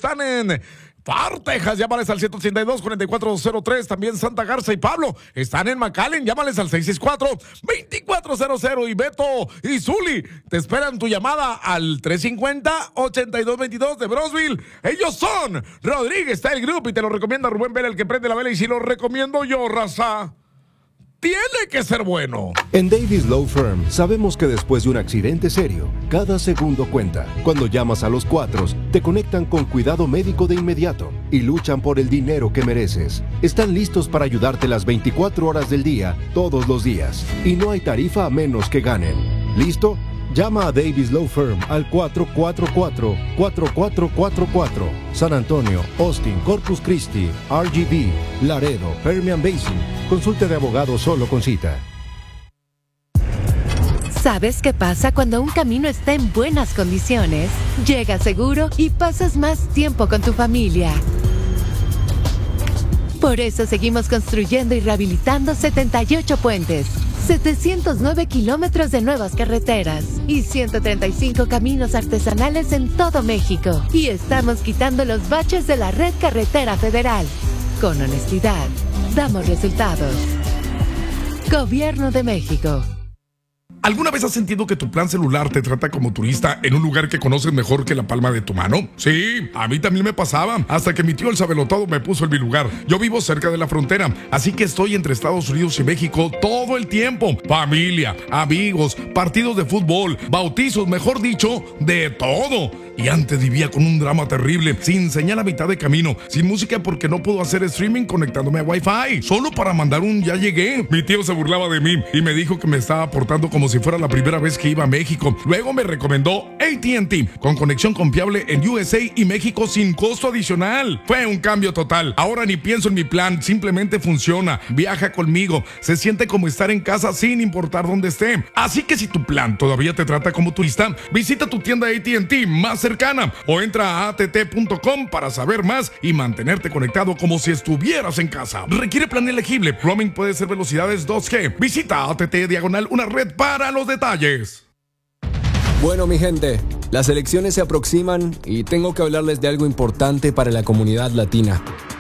están en Far, Texas, llámales al 182-4403. También Santa Garza y Pablo están en McAllen, llámales al 664-2400. Y Beto y Zuli te esperan tu llamada al 350-8222 de Brownsville. Ellos son Rodríguez Style Group y te lo recomienda Rubén Vela, el que prende la vela. Y si lo recomiendo yo, raza, tiene que ser bueno. En Davis Law Firm sabemos que después de un accidente serio, cada segundo cuenta. Cuando llamas a los Cuatros, te conectan con cuidado médico de inmediato y luchan por el dinero que mereces. Están listos para ayudarte las 24 horas del día, todos los días. Y no hay tarifa a menos que ganen. ¿Listo? Llama a Davis Law Firm al 444-4444. San Antonio, Austin, Corpus Christi, RGV, Laredo, Permian Basin. Consulte de abogado solo con cita. ¿Sabes qué pasa cuando un camino está en buenas condiciones? Llegas seguro y pasas más tiempo con tu familia. Por eso seguimos construyendo y rehabilitando 78 puentes, 709 kilómetros de nuevas carreteras y 135 caminos artesanales en todo México. Y estamos quitando los baches de la red carretera federal. Con honestidad, damos resultados. Gobierno de México. ¿Alguna vez has sentido que tu plan celular te trata como turista en un lugar que conoces mejor que la palma de tu mano? Sí, a mí también me pasaba, hasta que mi tío el sabelotado me puso en mi lugar. Yo vivo cerca de la frontera, así que estoy entre Estados Unidos y México todo el tiempo. Familia, amigos, partidos de fútbol, bautizos, mejor dicho, de todo. Y antes vivía con un drama terrible, sin señal a mitad de camino, sin música porque no puedo hacer streaming conectándome a Wi-Fi, solo para mandar un ya llegué. Mi tío se burlaba de mí y me dijo que me estaba portando como si fuera la primera vez que iba a México. Luego me recomendó AT&T, con conexión confiable en USA y México sin costo adicional. Fue un cambio total. Ahora ni pienso en mi plan, simplemente funciona. Viaja conmigo, se siente como estar en casa sin importar dónde esté. Así que si tu plan todavía te trata como turista, visita tu tienda AT&T más cercana o entra a att.com para saber más y mantenerte conectado como si estuvieras en casa. Requiere plan elegible. Roaming puede ser velocidades 2G. Visita att/, una red para los detalles. Bueno, mi gente, las elecciones se aproximan y tengo que hablarles de algo importante para la comunidad latina.